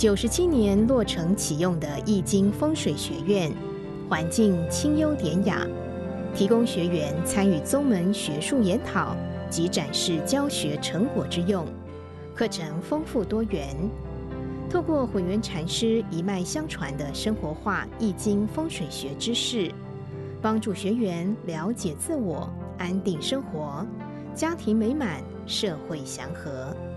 97年落成启用的易经风水学院，环境清幽典雅，提供学员参与宗门学术研讨及展示教学成果之用。课程丰富多元，透过混元禅师一脉相传的生活化易经风水学知识，帮助学员了解自我、安定生活、家庭美满、社会祥和。